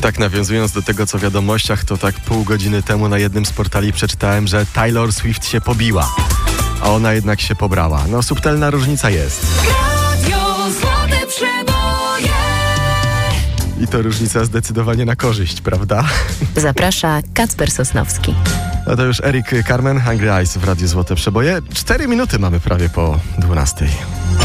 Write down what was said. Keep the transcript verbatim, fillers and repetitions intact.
tak nawiązując do tego, co w wiadomościach, to tak pół godziny temu na jednym z portali przeczytałem, że Taylor Swift się pobiła, a ona jednak się pobrała. No, subtelna różnica jest. Radio Złote Przeboje. I to różnica zdecydowanie na korzyść, prawda? Zaprasza Kacper Sosnowski. No to już Eric Carmen, Hungry Eyes w Radiu Złote Przeboje. Cztery minuty mamy prawie po dwunastej.